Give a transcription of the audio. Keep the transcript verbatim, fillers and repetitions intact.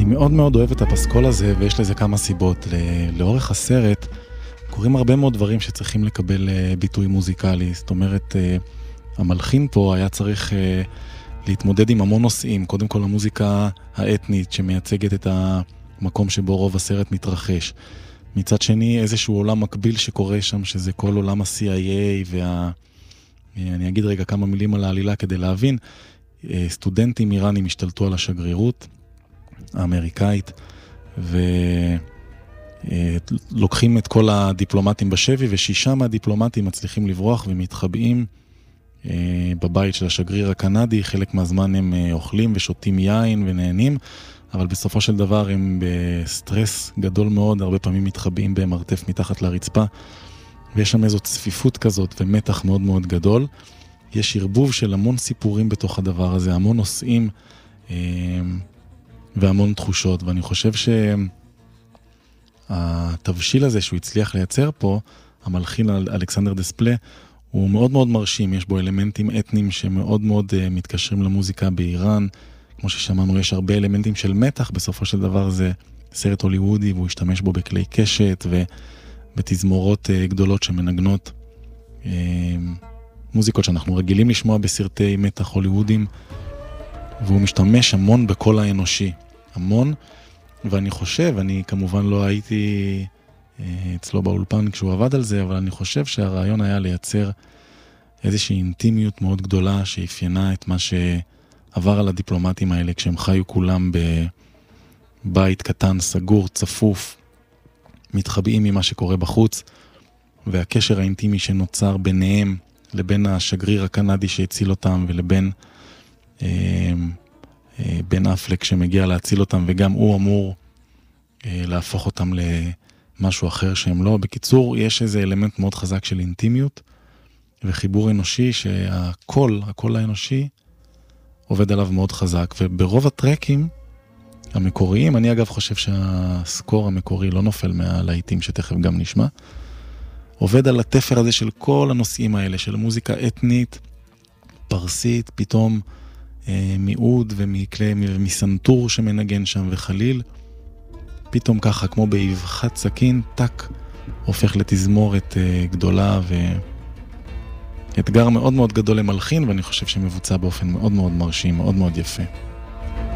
אני מאוד מאוד אוהב את הפסקול הזה, ויש לזה כמה סיבות. לאורך הסרט קורים הרבה מאוד דברים שצריכים לקבל ביטוי מוזיקלי. זאת אומרת, המלחין פה היה צריך להתמודד עם המון נושאים. קודם כל המוזיקה האתנית שמייצגת את המקום שבו רוב הסרט מתרחש. מצד שני, איזשהו עולם מקביל שקורה שם, שזה כל עולם ה-סי איי איי, וה... אני אגיד רגע כמה מילים על העלילה כדי להבין. סטודנטים איראנים השתלטו על השגרירות האמריקאית, ולוקחים את כל הדיפלומטים בשבי, ושישה מהדיפלומטים מצליחים לברוח ומתחבאים בבית של השגריר הקנדי. חלק מהזמן הם אוכלים ושותים יין ונהנים, אבל בסופו של דבר הם בסטרס גדול מאוד, הרבה פעמים מתחבאים במרתף מתחת לרצפה, ויש שם איזו צפיפות כזאת ומתח מאוד מאוד גדול. יש ערבוב של המון סיפורים בתוך הדבר הזה, המון נושאים והמון תחושות, ואני חושב שהתבשיל הזה שהוא הצליח לייצר פה, המלחין אלכסנדר דספלה, הוא מאוד מאוד מרשים. יש בו אלמנטים אתניים שמאוד מאוד מתקשרים למוזיקה באיראן. כמו ששמענו, יש הרבה אלמנטים של מתח. בסופו של דבר זה סרט הוליוודי, והוא השתמש בו בכלי קשת ובתזמורות גדולות שמנגנות מוזיקות שאנחנו רגילים לשמוע בסרטי מתח הוליוודים, והוא משתמש המון בקול האנושי, המון. ואני חושב, אני כמובן לא הייתי אצלו באולפן כשהוא עבד על זה, אבל אני חושב שהרעיון היה לייצר איזושהי אינטימיות מאוד גדולה שאפיינה את מה שעבר על הדיפלומטים האלה כשהם חיו כולם בבית קטן, סגור, צפוף, מתחבאים ממה שקורה בחוץ, והקשר האינטימי שנוצר ביניהם לבין השגריר הקנדי שהציל אותם, ולבין אה, אה, בן אפלק שמגיע להציל אותם, וגם הוא אמור אה, להפוך אותם למשהו אחר שהם לא. בקיצור, יש איזה אלמנט מאוד חזק של אינטימיות וחיבור אנושי, שהקול, הקול האנושי עובד עליו מאוד חזק. וברוב הטרקים המקוריים, אני אגב חושב שהסקור המקורי לא נופל מהלהיטים שתכף גם נשמע, עובד על התפר הזה של כל הנושאים האלה, של מוזיקה אתנית, פרסית, פתאום אה, מיעוד ומכלי, מסנטור שמנגן שם וחליל, פתאום ככה כמו באבחת סכין, טק, הופך לתזמורת אה, גדולה, ואתגר מאוד מאוד גדול למלחין, ואני חושב שמבוצע באופן מאוד מאוד מרשים, מאוד מאוד יפה.